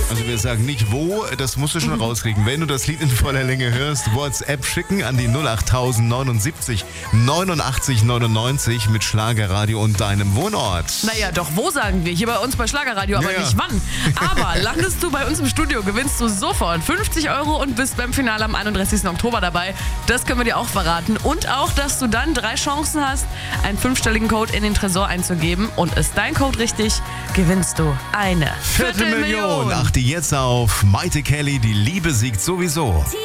Also wir sagen nicht wo, das musst du schon rauskriegen. Wenn du das Lied in voller Länge hörst, WhatsApp schicken an die 08079 89 99 mit Schlagerradio und deinem Wohnort. Naja, doch, wo sagen wir? Hier bei uns bei Schlagerradio, aber Ja. nicht wann. Aber landest du bei uns im Studio, gewinnst du sofort 50 € und bist beim Finale am 31. Oktober dabei. Das können wir dir auch verraten. Und auch, dass du dann 3 Chancen hast, einen 5-stelligen Code in den Tresor einzugeben. Und ist dein Code richtig, gewinnst du eine Viertelmillion. Achte jetzt auf Maite Kelly, die Liebe siegt sowieso.